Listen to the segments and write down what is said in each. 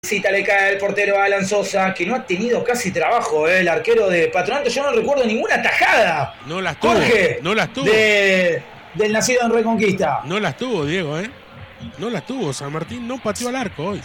Le cae el portero a Alan Sosa, que no ha tenido casi trabajo, el arquero de Patronato. Yo no recuerdo ninguna tajada. No las tuvo. Jorge, no las tuvo. Del nacido en Reconquista. No las tuvo, Diego, No las tuvo. San Martín no pateó al arco hoy.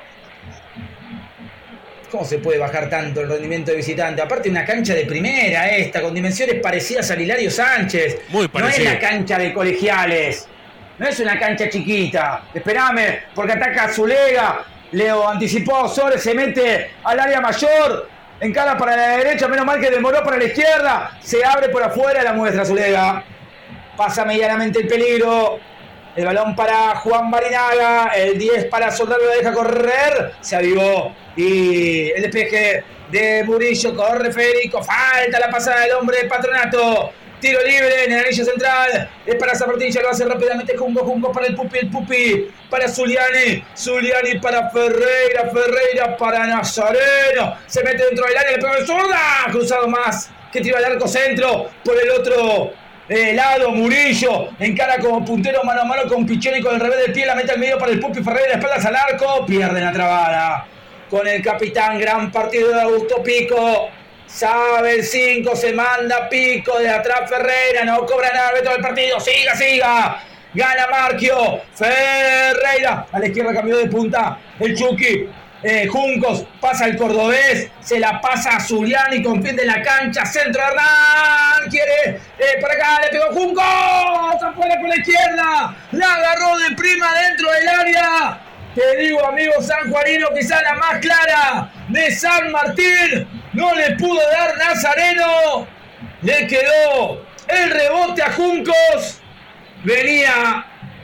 ¿Cómo se puede bajar tanto el rendimiento de visitante? Aparte, una cancha de primera con dimensiones parecidas al Hilario Sánchez. Muy parecido. No es la cancha de Colegiales. No es una cancha chiquita. Esperame, porque ataca Zulega. Leo anticipó, Sores se mete al área mayor, encara para la derecha, menos mal que demoró para la izquierda, se abre por afuera, la muestra Zulega, pasa medianamente el peligro, el balón para Juan Barinaga, el 10 para Soldado, lo deja correr, se avivó, y el despeje de Murillo, corre Federico, falta la pasada del hombre de Patronato. Tiro libre en el anillo central. Es para San Martín, ya lo hace rápidamente Junco para el Pupi para Zuliani para Ferreira para Nazareno. Se mete dentro del área, le pegó el zurda. Cruzado más, que tira al arco centro. Por el otro lado, Murillo encara como puntero mano a mano con Pichoni con el revés del pie. La mete al medio para el Pupi Ferreira, espaldas al arco. Pierde la trabada. Con el capitán, gran partido de Augusto Pico. Sabe el 5, se manda Pico de atrás Ferreira, no cobra nada, ve todo el partido, siga. Gana Marquio, Ferreira, a la izquierda cambió de punta el Chucky. Juncos, pasa el cordobés, se la pasa a Zuliani con pie de la cancha, centro de Hernán, quiere, por acá le pegó Juncos, afuera por la izquierda, la agarró de prima dentro del área. Te digo, amigo sanjuanino, quizá la más clara de San Martín. No le pudo dar Nazareno. Le quedó el rebote a Juncos. Venía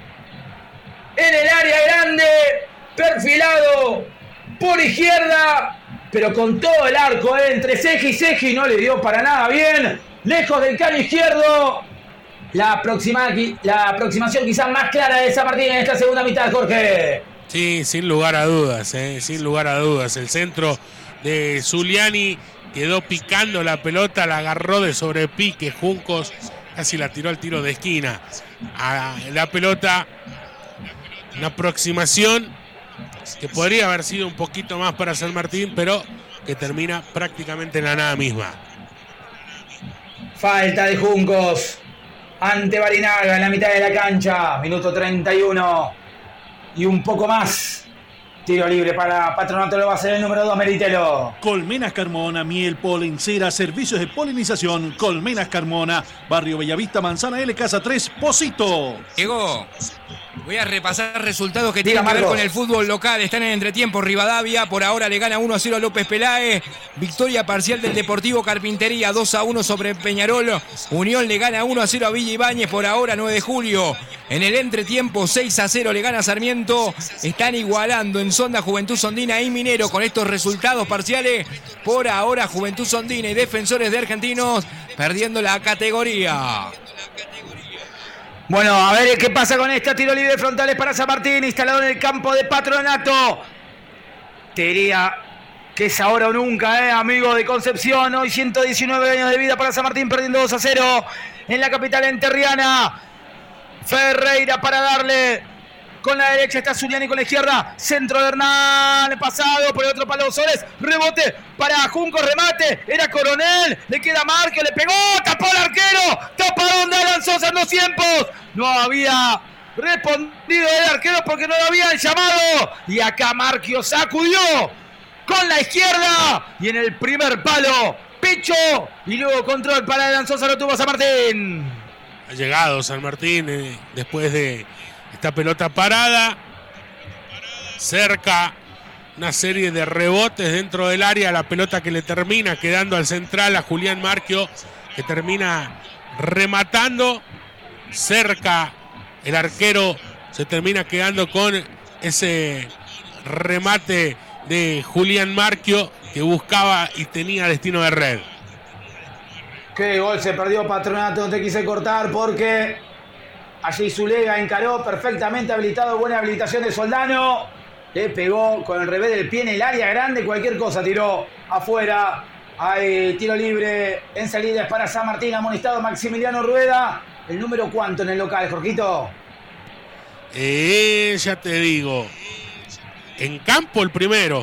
en el área grande, perfilado por izquierda, pero con todo el arco entre ceja y ceja, y no le dio para nada bien. Lejos del cano izquierdo. La aproximación quizás más clara de San Martín en esta segunda mitad, Jorge. Sí, sin lugar a dudas, sin lugar a dudas. El centro de Zuliani quedó picando la pelota, la agarró de sobrepique. Juncos casi la tiró al tiro de esquina. A la pelota, una aproximación que podría haber sido un poquito más para San Martín, pero que termina prácticamente en la nada misma. Falta de Juncos ante Barinaga en la mitad de la cancha, minuto 31. Y un poco más. Tiro libre para Patronato, lo va a hacer el número 2, Meritelo. Colmenas Carmona, miel, polen, cera, servicios de polinización. Colmenas Carmona, Barrio Bellavista, Manzana L, Casa 3, Pocito. Llegó. Voy a repasar resultados que tienen que ver con el fútbol local. Están en entretiempo. Rivadavia por ahora le gana 1-0 a López Peláez. Victoria parcial del Deportivo Carpintería, 2-1 sobre Peñarol. Unión le gana 1-0 a Villa Ibáñez por ahora, 9 de julio. En el entretiempo, 6-0 le gana Sarmiento. Están igualando en Sonda Juventud Sondina y Minero con estos resultados parciales. Por ahora, Juventud Sondina y Defensores de Argentinos perdiendo la categoría. Bueno, a ver qué pasa con esta. Tiro libre frontales para San Martín, instalado en el campo de Patronato. Te diría que es ahora o nunca, amigo de Concepción. Hoy 119 años de vida para San Martín, perdiendo 2-0 en la capital enterriana. Ferreira para darle. Con la derecha está Zuliani, con la izquierda. Centro de Hernán, pasado por el otro palo Sores. Rebote para Junco, remate. Era Coronel, le queda Marquio, le pegó, tapó el arquero. Tapadón de Alan Sosa en 2 tiempos. No había respondido el arquero porque no lo habían llamado. Y acá Marquio sacudió con la izquierda. Y en el primer palo, pecho. Y luego control para Alan Sosa, lo tuvo San Martín. Ha llegado San Martín después de esta pelota parada, cerca una serie de rebotes dentro del área, la pelota que le termina quedando al central a Julián Marquio, que termina rematando, cerca el arquero se termina quedando con ese remate de Julián Marquio que buscaba y tenía destino de red. Qué gol se perdió Patronato, no te quise cortar porque allí Zulega encaró perfectamente habilitado, buena habilitación de Soldano. Le pegó con el revés del pie en el área grande, cualquier cosa tiró afuera. Hay tiro libre en salida, es para San Martín, amonestado Maximiliano Rueda. ¿El número cuánto en el local, Jorgito? Ya te digo. En campo el primero.